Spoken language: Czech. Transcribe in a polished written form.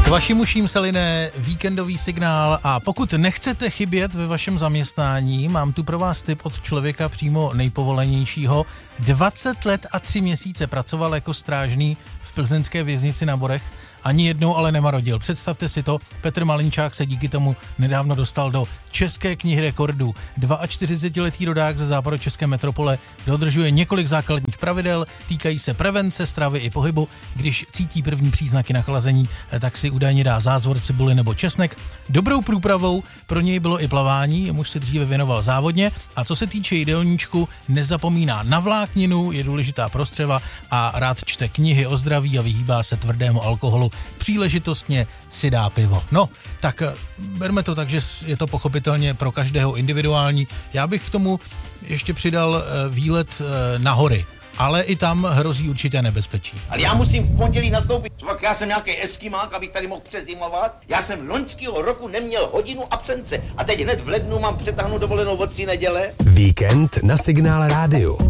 K vašim uším se line víkendový signál a pokud nechcete chybět ve vašem zaměstnání, mám tu pro vás tip od člověka přímo nejpovolenějšího. 20 let a 3 měsíce pracoval jako strážný v plzeňské věznici na Borech. Ani jednou ale nemarodil. Představte si to, Petr Malinčák se díky tomu nedávno dostal do České knihy rekordů. 42letý rodák ze západočeské metropole dodržuje několik základních pravidel, týkají se prevence, stravy i pohybu. Když cítí první příznaky nachlazení, tak si údajně dá zázvor, cibuli nebo česnek. Dobrou průpravou pro něj bylo i plavání, muž se dříve věnoval závodně a co se týče jídelníčku, nezapomíná na vlákninu, je důležitá prostřeva a rád čte knihy o zdraví a vyhýbá se tvrdému alkoholu. Příležitostně si dá pivo. No, tak berme to tak, že je to pochopitelně pro každého individuální. Já bych k tomu ještě přidal výlet na hory. Ale i tam hrozí určité nebezpečí. Ale já musím v pondělí nastoupit. Pak já jsem nějaký eskimák, abych tady mohl přezimovat. Já jsem loňského roku neměl hodinu absence a teď hned v lednu mám přetáhnout dovolenou o 3 neděle. Víkend na Signál Rádiu.